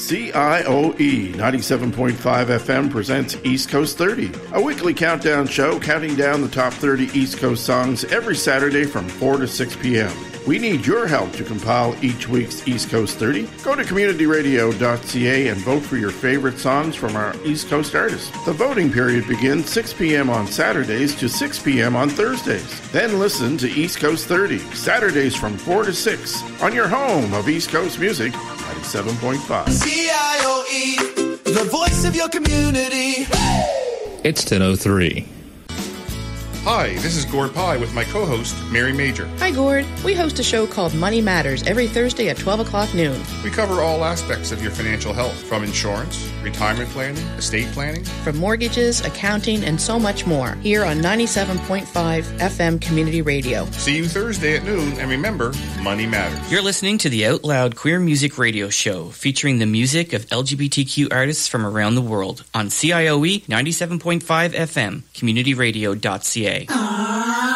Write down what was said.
CIOE 97.5 FM presents East Coast 30, a weekly countdown show counting down the top 30 East Coast songs every Saturday from 4 to 6 p.m. We need your help to compile each week's East Coast 30. Go to communityradio.ca and vote for your favorite songs from our East Coast artists. The voting period begins 6 p.m. on Saturdays to 6 p.m. on Thursdays. Then listen to East Coast 30, Saturdays from 4 to 6, on your home of East Coast Music, 97.5. CIOE, the voice of your community. It's 10:03. Hi, this is Gord Pye with my co-host, Mary Major. Hi, Gord. We host a show called Money Matters every Thursday at 12 o'clock noon. We cover all aspects of your financial health, from insurance, retirement planning, estate planning, from mortgages, accounting, and so much more, here on 97.5 FM Community Radio. See you Thursday at noon, and remember, money matters. You're listening to the Out Loud Queer Music Radio Show, featuring the music of LGBTQ artists from around the world on CIOE 97.5 FM, communityradio.ca.